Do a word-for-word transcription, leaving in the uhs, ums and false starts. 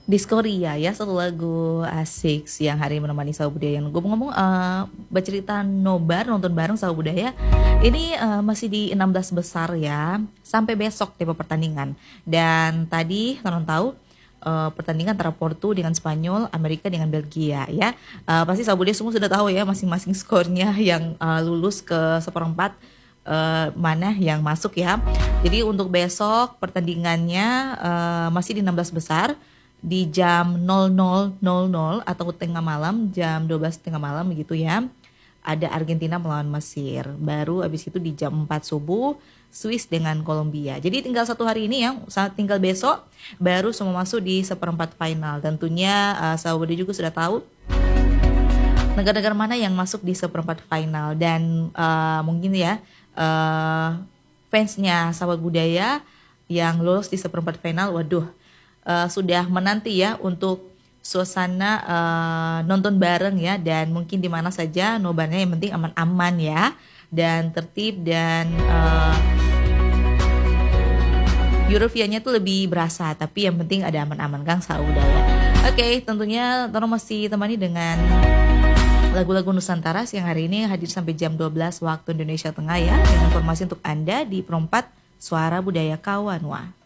Diskoria ya, satu lagu asik siang hari menemani Sahabat Budaya. Yang ngomong-ngomong uh, bercerita nobar nonton bareng Sahabat Budaya. Ini uh, masih di enam belas besar ya, sampai besok tipe pertandingan. Dan tadi kalian tahu uh, pertandingan antara Porto dengan Spanyol, Amerika dengan Belgia ya. Uh, pasti Sahabat Budaya semua sudah tahu ya masing-masing skornya yang uh, lulus ke seperempat. Uh, mana yang masuk ya. Jadi untuk besok pertandingannya uh, masih di enam belas besar di jam nol nol nol nol atau tengah malam, jam dua belas tengah malam begitu ya. Ada Argentina melawan Mesir. Baru habis itu di jam empat subuh Swiss dengan Kolombia. Jadi tinggal satu hari ini ya, tinggal besok baru semua masuk di seperempat final. Tentunya uh, sahabat juga sudah tahu negara-negara mana yang masuk di seperempat final dan uh, mungkin ya uh, fansnya Sahabat Budaya yang lolos di seperempat final, waduh uh, sudah menanti ya untuk suasana uh, nonton bareng ya, dan mungkin di mana saja nobarnya yang penting aman-aman ya dan tertib dan uh, Eurovianya tuh lebih berasa, tapi yang penting ada aman-aman Kang Sahabat Budaya. Oke, okay, tentunya Tono masih temani dengan lagu-lagu Nusantara siang hari ini hadir sampai jam dua belas waktu Indonesia Tengah ya, dengan informasi untuk Anda di Perempat Suara Budaya Kawan. Wah.